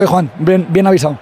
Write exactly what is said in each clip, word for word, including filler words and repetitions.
Juan, bien, bien avisado.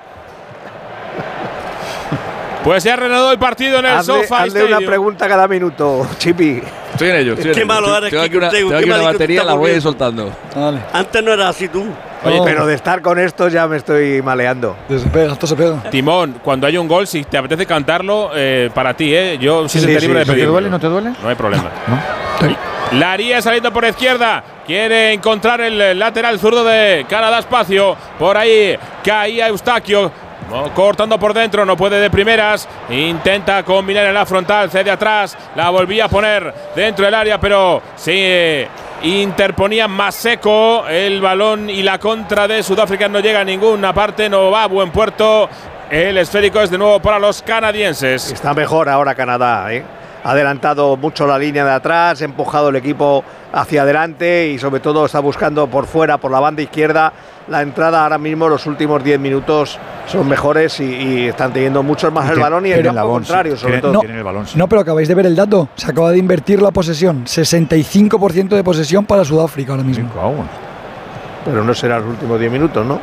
Pues se ha reanudado el partido en el hazle, SoFi hazle Stadium. una pregunta cada minuto, Chipi. Estoy en ello, estoy en Qué ello. malo eres, Tengo aquí una, Kiko, tengo qué aquí una mal que tú batería, estás la voy a ir volviendo. soltando. Vale. Antes no era así tú. Oye, Oh. pero de estar con esto ya me estoy maleando. Se pega, esto se pega. Timón, cuando hay un gol, si te apetece cantarlo, eh, para ti, ¿eh? Yo sí, Sí, senté sí, libre sí. de pedirlo. ¿No te duele? ¿No te duele? No hay problema. No. Laría saliendo por izquierda. Quiere encontrar el lateral zurdo de Canadá espacio. Por ahí caía Eustaquio. No, cortando por dentro, no puede de primeras. Intenta combinar en la frontal, cede atrás. La volvía a poner dentro del área, pero se interponía más seco. El balón y la contra de Sudáfrica no llega a ninguna parte, no va a buen puerto. El esférico es de nuevo para los canadienses. Está mejor ahora Canadá, ¿eh? Ha adelantado mucho la línea de atrás, ha empujado el equipo hacia adelante y sobre todo está buscando por fuera, por la banda izquierda. La entrada ahora mismo, los últimos diez minutos son mejores y, y están teniendo muchos más Y el te- balón y el tienen campo la contrario, bolsa, sobre tienen- todo. tienen el balón, sí. No, pero acabáis de ver el dato. Se acaba de invertir la posesión. sesenta y cinco por ciento de posesión para Sudáfrica ahora mismo. Pero no será los últimos diez minutos, ¿no?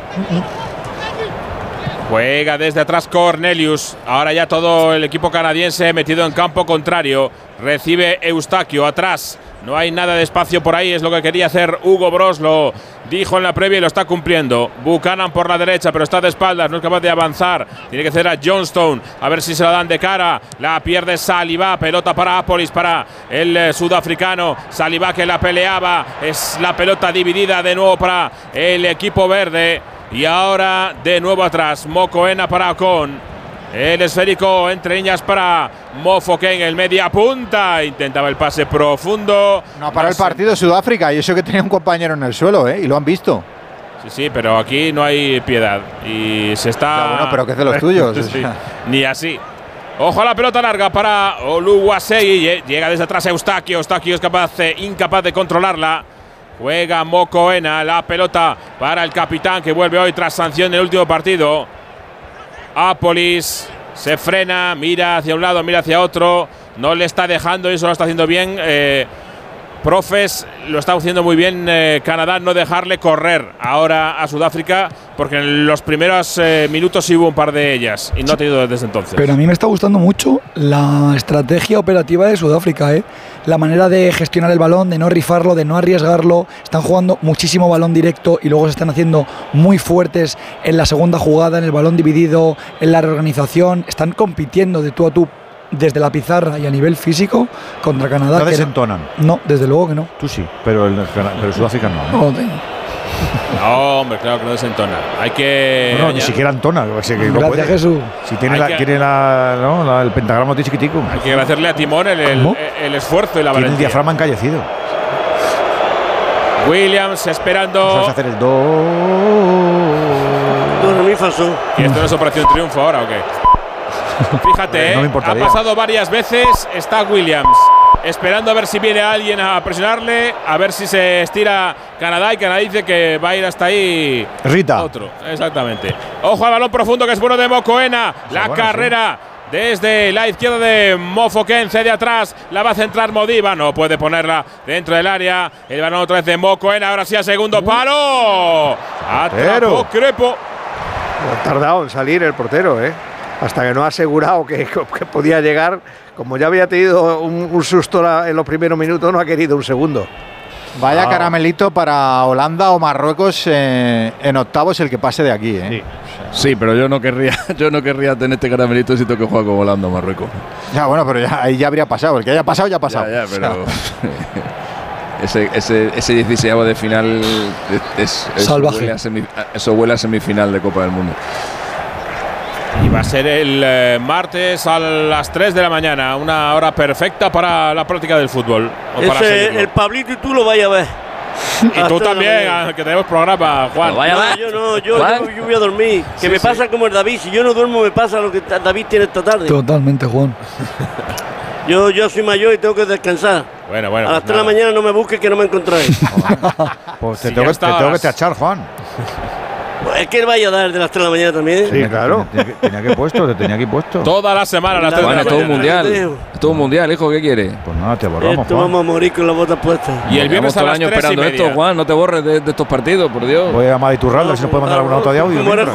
Juega desde atrás Cornelius. Ahora ya todo el equipo canadiense metido en campo contrario. Recibe Eustaquio atrás. No hay nada de espacio por ahí. Es lo que quería hacer Hugo Broos. Lo dijo en la previa y lo está cumpliendo. Buchanan por la derecha, pero está de espaldas. No es capaz de avanzar. Tiene que hacer a Johnstone. A ver si se la dan de cara. La pierde Saliba. Pelota para Apolis, para el eh, sudafricano. Saliba que la peleaba. Es la pelota dividida de nuevo para el equipo verde. Y ahora de nuevo atrás, Mokoena para Ocon. El esférico entre líneas para Mofoken, el media punta. Intentaba el pase profundo. No para el partido de Sudáfrica y eso que tenía un compañero en el suelo, ¿eh? Y lo han visto. Sí, sí, pero aquí no hay piedad. Y se está. Ya, bueno, pero que es de los tuyos. Sí, ni así. Ojo a la pelota larga para Oluwasei. Llega desde atrás Eustaquio. Eustaquio es capaz, eh, incapaz de controlarla. Juega Mokoena, la pelota para el capitán que vuelve hoy tras sanción del último partido. Apolis se frena, mira hacia un lado, mira hacia otro. No le está dejando y eso lo está haciendo bien. Eh, Profes, lo está haciendo muy bien eh, Canadá, no dejarle correr ahora a Sudáfrica, porque en los primeros eh, minutos sí hubo un par de ellas y no ha tenido desde entonces. Pero a mí me está gustando mucho la estrategia operativa de Sudáfrica, ¿eh? La manera de gestionar el balón, de no rifarlo, de no arriesgarlo. Están jugando muchísimo balón directo y luego se están haciendo muy fuertes en la segunda jugada, en el balón dividido, en la reorganización. Están compitiendo de tú a tú desde la pizarra y a nivel físico contra Canadá. No que desentonan. era, no, desde luego que no. Tú sí, pero el, pero Sudáfrica no. ¿eh? Joder. No, hombre, claro que no desentona. Hay que. No, no, ni siquiera entona. O sea, que no Gracias, puede. Jesús. Si tiene, Hay la, que- tiene la, ¿no? la- el pentagrama de chiquitico. Hay que agradecerle a Timón el, el, ¿Cómo? el esfuerzo y la Tiene el valentía. diafragma encallecido. Williams esperando. Sabes hacer el do. Do, re, mi, fa, sol. ¿Y esto no es Operación Triunfo ahora o qué? Fíjate, No me ¿eh? importaría. Ha pasado varias veces. Está Williams esperando a ver si viene alguien a presionarle, a ver si se estira Canadá, y Canadá dice que va a ir hasta ahí Rita. otro. Exactamente. Ojo al balón profundo que es bueno de Mokoena. La bueno, carrera desde la izquierda de Mofoken, cede atrás, la va a centrar Modiba, no puede ponerla dentro del área. El balón otra vez de Mokoena, ahora sí al segundo palo. Atrapó Crepo. Ha tardado en salir el portero, ¿eh? Hasta que no ha asegurado que, que podía llegar. Como ya había tenido un, un susto la- en los primeros minutos, no ha querido un segundo. Vaya Ah. caramelito para Holanda o Marruecos eh, en octavos el que pase de aquí, ¿eh? Sí, pero yo no querría, yo no querría tener este caramelito si tengo que jugar con Holanda o Marruecos. Ya, bueno, pero ya, ahí ya habría pasado. El que haya pasado, ya ha pasado. Ya, ya, pero O ese, ese, ese dieciséis de final es, es- Salvaje. huele a semi- eso huele a semifinal de Copa del Mundo. Y va a ser el eh, martes a las tres de la mañana, una hora perfecta para la práctica del fútbol. O para Ese, seguirlo. el Pablito y tú lo vais a ver. Y tú también, ah, que tenemos programa, Juan. Lo vaya a No, ver. yo no, yo, Juan. yo, yo voy a dormir. Que Sí, me sí. pasa como el David. Si yo no duermo, me pasa lo que ta- David tiene esta tarde. Totalmente, Juan. Yo, yo soy mayor y tengo que descansar. Bueno, bueno. a las pues tres de la nada. mañana no me busques que no me encontráis. Pues te, Si tengo, ya que- te tengo que estabas- tachar, Juan. Es que él vaya a dar de las tres de la mañana también. Sí, claro. Tenía, tenía, tenía que puesto, te tenía que puesto. Toda la semana a las tres de Bueno, la es todo un mañana. mundial. Es todo un mundial, hijo, ¿qué quieres? Pues nada, te borramos, Esto Juan. vamos a morir con las botas puestas. Y el viernes Llevamos a todo el las año tres y esperando media. esto, Juan, no te borres de, de estos partidos, por Dios. Voy a llamar a Iturralde, a ver si nos puede mandar alguna nota de audio. Como era mientras.